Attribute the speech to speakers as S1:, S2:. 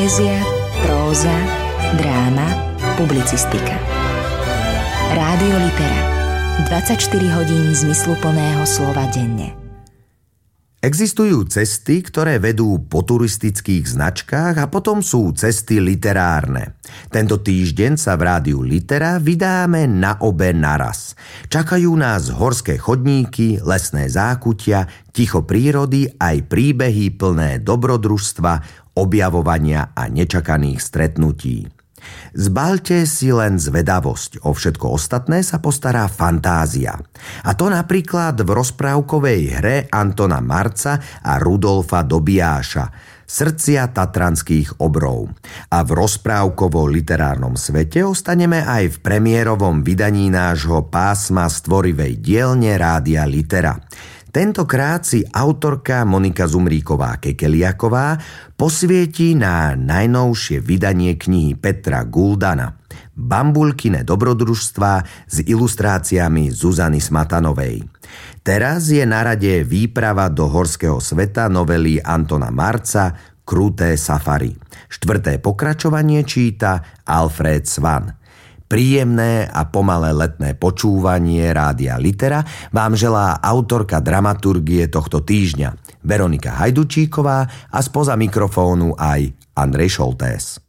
S1: Poézia, próza, dráma, publicistika. Rádio Litera. 24 hodín zmysluplného slova denne.
S2: Existujú cesty, ktoré vedú po turistických značkách a potom sú cesty literárne. Tento týždeň sa v rádiu Litera vydáme na obe naraz. Čakajú nás horské chodníky, lesné zákutia, ticho prírody aj príbehy plné dobrodružstva, objavovania a nečakaných stretnutí. Zbaľte si len zvedavosť, o všetko ostatné sa postará fantázia. A to napríklad v rozprávkovej hre Antona Marca a Rudolfa Dobiáša Srdcia tatranských obrov. A v rozprávkovo-literárnom svete ostaneme aj v premiérovom vydaní nášho pásma stvorivej dielne Rádia Litera. Tentokrát si autorka Monika Zumríková-Kekeliaková posvietí na najnovšie vydanie knihy Petra Guldana Bambulkine dobrodružstvá s ilustráciami Zuzany Smatanovej. Teraz je na rade výprava do horského sveta novely Antona Marca Kruté safari. 4. pokračovanie číta Alfred Svan. Príjemné a pomalé letné počúvanie Rádia Litera vám želá autorka dramaturgie tohto týždňa Veronika Hajdučíková a spoza mikrofónu aj Andrej Šoltés.